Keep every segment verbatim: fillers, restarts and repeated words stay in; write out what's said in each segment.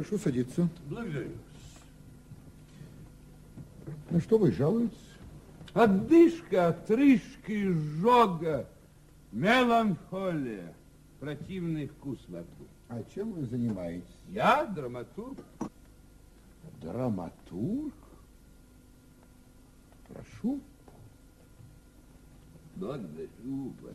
Прошу садиться. Благодарю. На что вы жалуетесь? Отдышка, отрыжка, изжога, меланхолия, противный вкус во рту. А чем вы занимаетесь? Я драматург. Драматург? Прошу. Благодарю вас.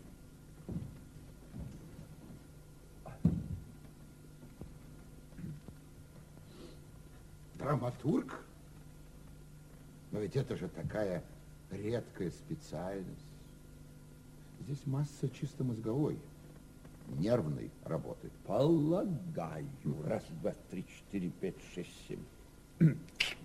Драматург? Но ведь это же такая редкая специальность. Здесь масса чисто мозговой, нервной работы. Полагаю. Раз, два, три, четыре, пять, шесть, семь.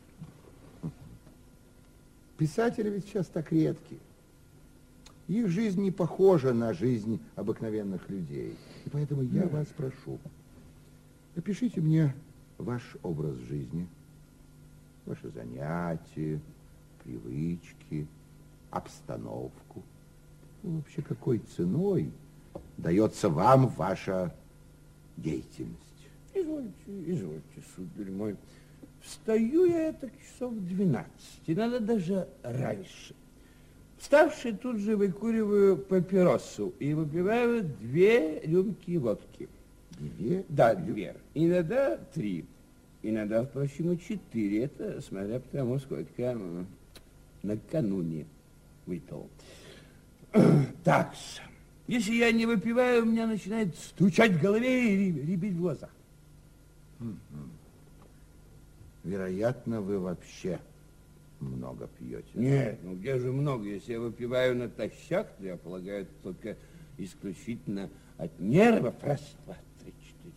Писатели ведь сейчас так редки. Их жизнь не похожа на жизнь обыкновенных людей. И поэтому я вас прошу, опишите мне ваш образ жизни, ваши занятия, привычки, обстановку. Ну, вообще, какой ценой дается вам ваша деятельность? Извольте, извольте, сударь мой. Встаю я это часов в двенадцать, иногда даже раньше. Вставший, тут же выкуриваю папиросу и выпиваю две рюмки водки. Две? Да, две. Иногда три. Иногда, впрочем, и четыре. Это смотря по тому, сколько я накануне выпил. Так, если я не выпиваю, у меня начинает стучать в голове и рябить в глазах. Вероятно, вы вообще много пьете. Нет, ну где же много? Если я выпиваю натощак, то я полагаю, это только исключительно от нервов. Раз, два, три, четыре,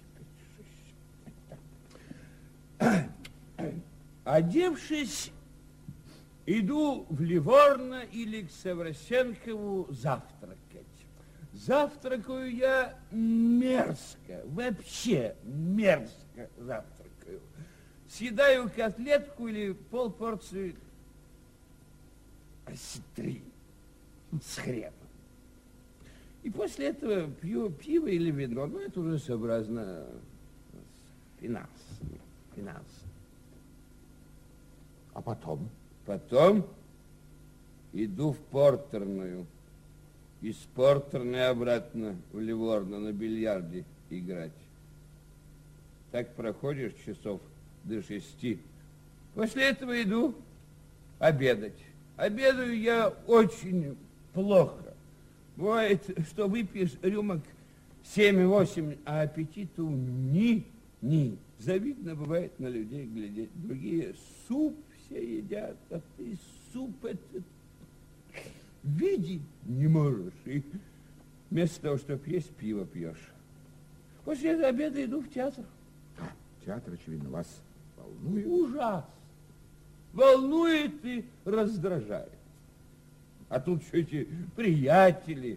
пять, шесть. Одевшись, иду в Ливорно или к Саврасенкову завтракать. Завтракаю я мерзко, вообще мерзко завтракаю. Съедаю котлетку или полпорции осетрины с хреном. И после этого пью пиво или вино. Ну, это уже сообразно с финансами. Финансами. А потом? Потом иду в портерную. Из портерной обратно в Ливорно на бильярде играть. Так проходишь часов до шести. После этого иду обедать. Обедаю я очень плохо. Бывает, что выпьешь рюмок семь-восемь, а аппетиту ни-ни. Завидно бывает на людей глядеть. Другие суп все едят, а ты суп этот видеть не можешь. И вместо того, чтобы есть, пиво пьешь. После этого обеда иду в театр. А, театр, очевидно, вас волнует. Ужасно. Волнует и раздражает. А тут все эти приятели.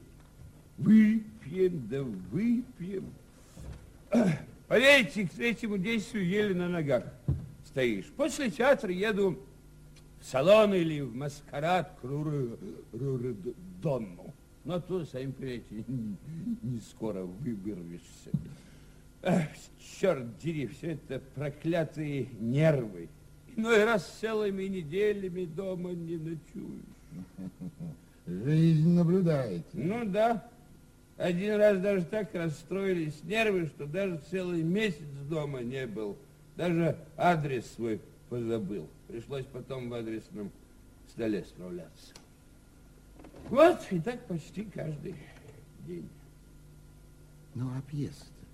Выпьем, да выпьем. Поверьте, к третьему действию еле на ногах стоишь. После театра еду в салон или в маскарад к Руридонну. Но тут, сами понимаете, не скоро выберешься. Эх, черт дери, все это проклятые нервы. Иной раз целыми неделями дома не ночуешь. Жизнь наблюдаете. Ну да. Один раз даже так расстроились нервы, что даже целый месяц дома не был. Даже адрес свой позабыл. Пришлось потом в адресном столе справляться. Вот, и так почти каждый день. Ну, а пьесы-то?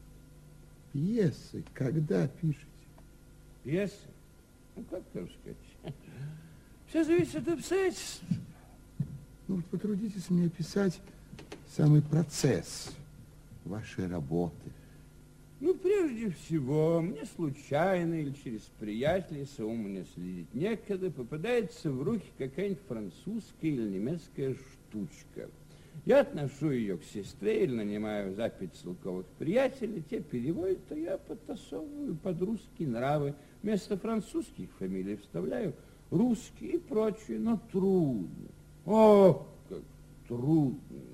Пьесы когда пишете? Пьесы? Ну, как там сказать? Все зависит от обстоятельств. Ну, вот потрудитесь мне описать самый процесс вашей работы. Ну, прежде всего, мне случайно или через приятелей, самому мне следить некогда, попадается в руки какая-нибудь французская или немецкая штучка. Я отношу ее к сестре или нанимаю за пять целковых приятелей, те переводят, а я подтасовываю под русские нравы. Вместо французских фамилий вставляю русские и прочее, но трудно. О, как трудно.